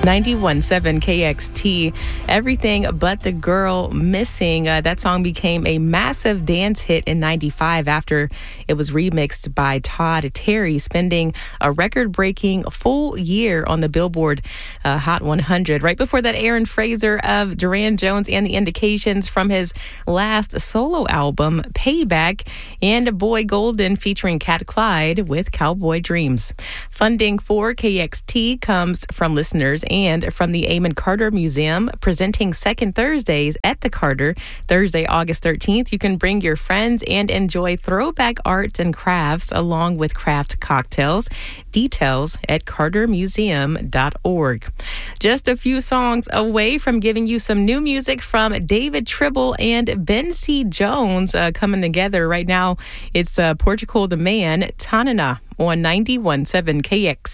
91.7 KXT, Everything But the Girl Missing. That song became a massive dance hit in 95 after it was remixed by Todd Terry, spending a record-breaking full year on the Billboard Hot 100. Right before that, Aaron Fraser of Duran Jones and the Indications from his last solo album, Payback, and Boy Golden featuring Cat Clyde with Cowboy Dreams. Funding for KXT comes from listeners and from the Amon Carter Museum, presenting second Thursdays at the Carter. Thursday, August 13th, you can bring your friends and enjoy throwback arts and crafts along with craft cocktails. Details at cartermuseum.org. Just a few songs away from giving you some new music from David Tribble and Ben C. Jones coming together right now. It's Portugal the Man, Tanana on 91.7 KX.